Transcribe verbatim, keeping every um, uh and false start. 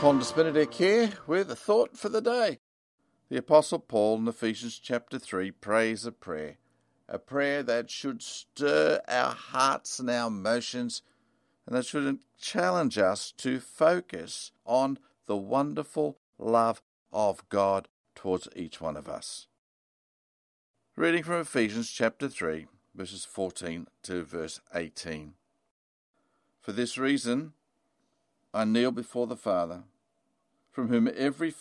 Qantas Benedek here with a thought for the day. The Apostle Paul in Ephesians chapter three prays a prayer, a prayer that should stir our hearts and our emotions, and that should challenge us to focus on the wonderful love of God towards each one of us. Reading from Ephesians chapter three, verses fourteen to verse eighteen. For this reason I kneel before the Father, from whom every